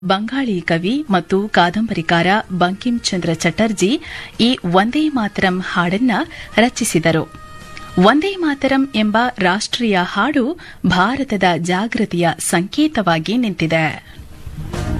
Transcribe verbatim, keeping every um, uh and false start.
ಬಂಗಾಳಿ ಕವಿ ಮತ್ತು ಕಾದಂಬರಿಕಾರ ಬಂಕಿಂ ಚಂದ್ರ ಚಟರ್ಜಿ ಈ ವಂದೇ ಮಾತರಂ ಹಾಡನ್ನ ರಚಿಸಿದರು. ವಂದೇ ಮಾತರಂ ಎಂಬ ರಾಷ್ಟ್ರೀಯ ಹಾಡು ಭಾರತದ ಜಾಗೃತಿಯ ಸಂಕೇತವಾಗಿ ನಿಂತಿದೆ.